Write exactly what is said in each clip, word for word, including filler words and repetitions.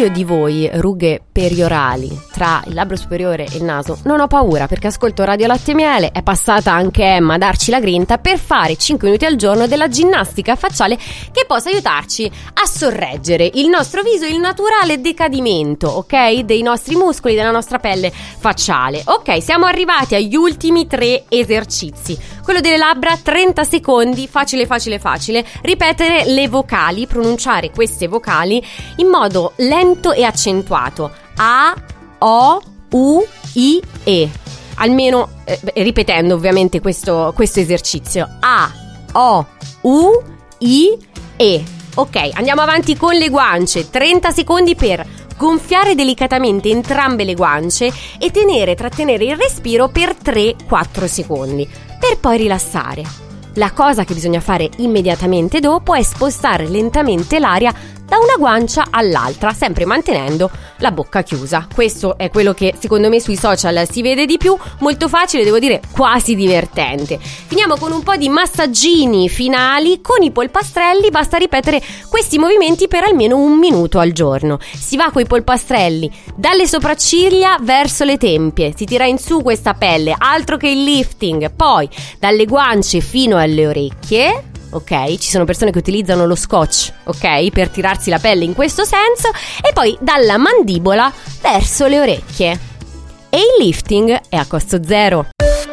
io di voi, rughe periorali tra il labbro superiore e il naso, non ho paura, perché ascolto Radio Latte e Miele. È passata anche Emma a darci la grinta per fare cinque minuti al giorno della ginnastica facciale che possa aiutarci a sorreggere il nostro viso, il naturale decadimento, ok? Dei nostri muscoli, della nostra pelle facciale. Ok, siamo arrivati agli ultimi tre esercizi. Quello delle labbra, trenta secondi, facile facile facile, ripetere le vocali, pronunciare queste vocali in modo lento e accentuato. A, O, U, I, E. Almeno eh, ripetendo ovviamente questo, questo esercizio. A, O, U, I, E. Ok, andiamo avanti con le guance. trenta secondi per gonfiare delicatamente entrambe le guance e tenere, trattenere il respiro per tre quattro secondi, per poi rilassare. La cosa che bisogna fare immediatamente dopo è spostare lentamente l'aria da una guancia all'altra, sempre mantenendo la bocca chiusa. Questo è quello che secondo me sui social si vede di più, molto facile, devo dire quasi divertente. Finiamo con un po' di massaggini finali con i polpastrelli. Basta ripetere questi movimenti per almeno un minuto al giorno. Si va con i polpastrelli dalle sopracciglia verso le tempie, si tira in su questa pelle, altro che il lifting. Poi dalle guance fino alle orecchie. Ok, ci sono persone che utilizzano lo scotch, ok, per tirarsi la pelle in questo senso, e poi dalla mandibola verso le orecchie. E il lifting è a costo zero.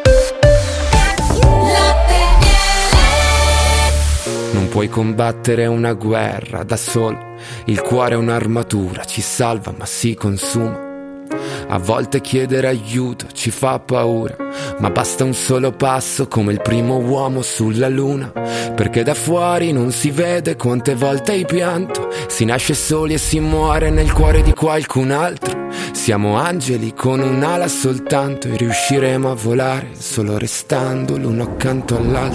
Non puoi combattere una guerra da solo, il cuore è un'armatura, ci salva ma si consuma. A volte chiedere aiuto ci fa paura, ma basta un solo passo come il primo uomo sulla luna, perché da fuori non si vede quante volte hai pianto, si nasce soli e si muore nel cuore di qualcun altro. Siamo angeli con un'ala soltanto e riusciremo a volare solo restando l'uno accanto all'altro.